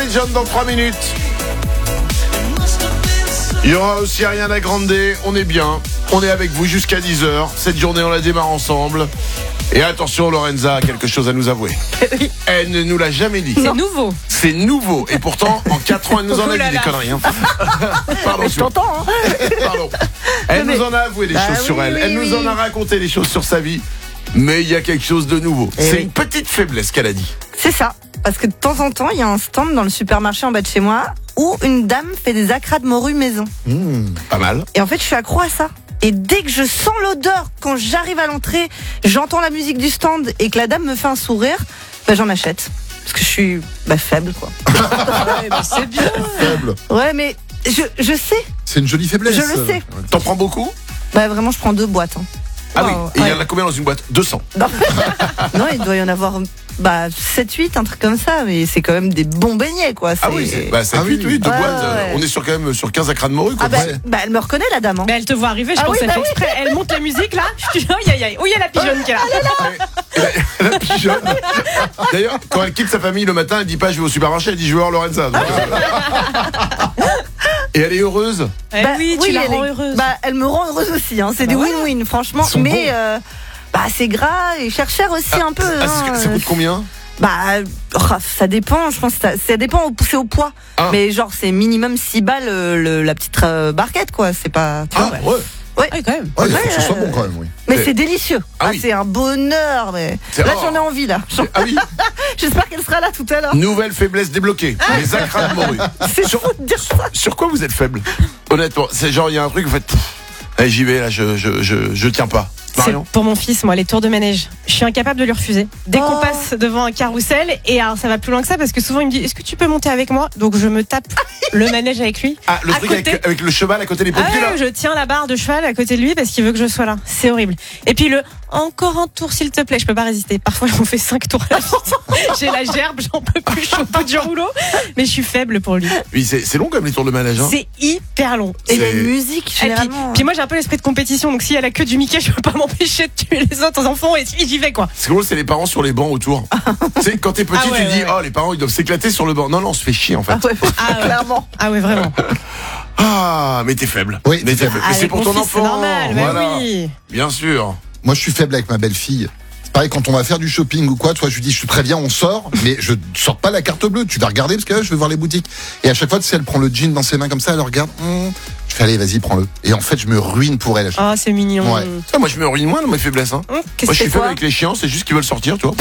John dans 3 minutes. Il y aura aussi Ariana Grande. On est bien. On est avec vous jusqu'à 10h. Cette journée, on la démarre ensemble. Et attention, Lorenza a quelque chose à nous avouer. Oui. Elle ne nous l'a jamais dit. C'est nouveau. C'est nouveau. Et pourtant, en 4 ans, elle nous en a dit des conneries. Hein. Pardon, Je t'entends, hein. Pardon. Elle nous en a avoué des choses sur elle. Elle nous en a raconté des choses sur sa vie. Mais il y a quelque chose de nouveau. C'est une petite faiblesse qu'elle a dit. C'est ça. Parce que de temps en temps, il y a un stand dans le supermarché en bas de chez moi où une dame fait des acras de morue maison. Pas mal. Et en fait, je suis accro à ça. Et dès que je sens l'odeur, quand j'arrive à l'entrée, j'entends la musique du stand et que la dame me fait un sourire, j'en achète. Parce que je suis faible, quoi. Ouais, mais c'est bien. Faible. Ouais, mais je sais. C'est une jolie faiblesse. Je le sais. T'en prends beaucoup? Vraiment, je prends 2 boîtes. Hein. Ah oui. Et il y en Ouais. a combien dans une boîte? 200. Non, il doit y en avoir 7-8, un truc comme ça. Mais c'est quand même des bons beignets, quoi. Ah oui, c'est Ah oui, 8, oui. deux Ouais, boîtes. ouais. On est sur quand même sur 15 acras de morue. Quoi. Elle me reconnaît, la dame. Hein. Mais elle te voit arriver, je pense qu'elle fait exprès. Elle monte la musique là. Je dis, aïe aïe aïe. Où il y a la pigeonne qui est là? La pigeonne. D'ailleurs, quand elle quitte sa famille le matin, elle dit pas je vais au supermarché, elle dit je vais voir Lorenza. Donc, Et elle est heureuse. Oui, tu la elle rends est- heureuse. Elle me rend heureuse aussi. Hein. C'est du win-win, franchement. Ils sont Mais c'est gras et cher aussi un peu. Ça coûte combien? Ça dépend. Je pense que ça dépend. C'est au poids. Ah. Mais genre c'est minimum 6 balles la petite barquette, quoi. C'est pas. Tu vois, ouais. Ouais, quand même. Ouais, il faut Ouais, que ce soit bon quand même, oui. Mais c'est délicieux. Ah oui. C'est un bonheur. Mais C'est là rare. j'en ai envie là. Ah oui. J'espère qu'elle sera là tout à l'heure. Nouvelle faiblesse débloquée. Les acras de morue. C'est fou de dire ça. Sur quoi vous êtes faible? Honnêtement, c'est genre il y a un truc vous faites. Allez, j'y vais là, je tiens pas. C'est Marion. pour mon fils, moi, les tours de manège. Je suis incapable de lui refuser. Dès qu'on passe devant un carrousel, et alors ça va plus loin que ça parce que souvent il me dit est-ce que tu peux monter avec moi? Donc je me tape le manège avec lui. Ah, le à truc côté. avec le cheval à côté des Ah pompiers là. ouais, je tiens la barre de cheval à côté de lui parce qu'il veut que je sois là. C'est horrible. Et puis encore un tour s'il te plaît, je peux pas résister. Parfois on fait 5 tours à la suite. J'ai la gerbe, j'en peux plus, je suis au bout du rouleau. Mais je suis faible pour lui. Oui, c'est long comme les tours de manège. Hein. C'est hyper long. Et il y a C'est- une musique Et puis, généralement. puis moi j'ai un peu l'esprit de compétition, donc s'il y a la queue du Mickey, je peux pas m'empêcher de tuer les autres enfants et j'y vais quoi. Ce qui est drôle, c'est les parents sur les bancs autour. Tu sais, quand t'es petit, Ah ouais, tu dis, ouais. oh, les parents, ils doivent s'éclater sur le banc. Non, on se fait chier, en fait. Clairement. Ah ouais vraiment. Ah, mais t'es faible. Oui, mais t'es t'es faible. faible. Mais c'est Avec pour mon ton fils, enfant. c'est normal, bah Voilà. oui. Bien sûr. Moi, je suis faible avec ma belle-fille. C'est pareil, quand on va faire du shopping ou quoi, toi, je lui dis, je suis très bien, on sort, mais je sors pas la carte bleue. Tu vas regarder parce que je vais voir les boutiques. Et à chaque fois, tu sais, elle prend le jean dans ses mains comme ça, elle regarde. Je fais, allez, vas-y, prends-le. Et en fait, je me ruine pour elle. Oh c'est mignon. Ouais. Ah, moi, je me ruine moins dans mes faiblesses. Hein. Qu'est-ce Moi, je suis que faible quoi avec les chiens, c'est juste qu'ils veulent sortir, tu vois.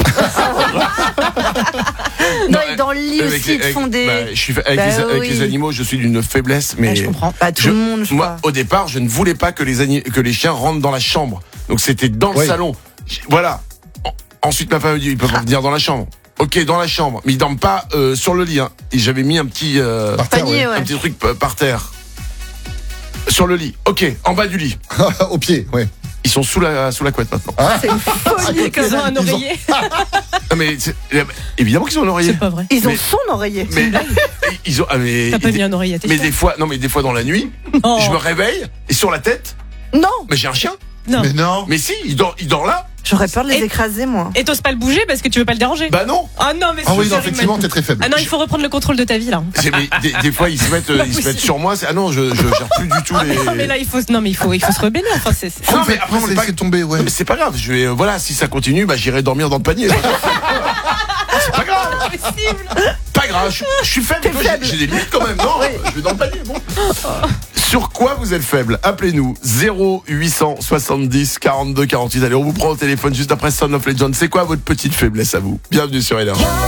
Non, et dans le lit Avec aussi, ils te font des. je suis avec, Bah avec oui. les animaux, je suis d'une faiblesse, mais je comprends. Tout le monde, je moi, crois. au départ, je ne voulais pas que les chiens rentrent dans la chambre. Donc c'était dans le Oui. salon. Voilà. Ensuite, ma femme me dit, ils peuvent venir dans la chambre. Ok, dans la chambre, mais ils dorment pas sur le lit. Hein. Et j'avais mis un petit Par terre, Panier, ouais. ouais. un petit truc par terre. Sur le lit. Ok, en bas du lit. Au pied, ouais. Ils sont sous la couette maintenant. C'est une folie. Ils ont un oreiller. Ah, mais évidemment qu'ils ont un oreiller. C'est pas vrai. Ils ont Mais- son oreiller. Mais ils ont. Ah, mais T'as pas mis un oreiller à tes mais chiens? des fois, non, mais des fois dans la nuit, Oh. je me réveille et sur la tête, Non, mais j'ai un chien. Non. Mais non. Mais si, il dort là. j'aurais peur de les Et- écraser, moi. Et t'oses pas le bouger parce que tu veux pas le déranger. Bah non. Ah non mais Ah oui, c'est non, terrible. effectivement, t'es très faible. Ah non, il faut reprendre le contrôle de ta vie là. Mais des fois ils se mettent sur moi. Ah non, je gère plus du tout les. Non mais là il faut se rebeller. Enfin c'est. Non, mais après, Faut c'est pas. laisser tomber, ouais. Non, mais c'est pas grave. Je vais voilà, si ça continue, bah j'irai dormir dans le panier. C'est pas grave. Impossible. Pas grave. Je suis faible. T'es Toi, faible. J'ai des limites quand même. Non, je vais dans le panier. Bon. Sur quoi vous êtes faible? Appelez-nous 0870 42 48. Allez, on vous prend au téléphone juste après Son of Legend. C'est quoi votre petite faiblesse à vous? Bienvenue sur Énergie.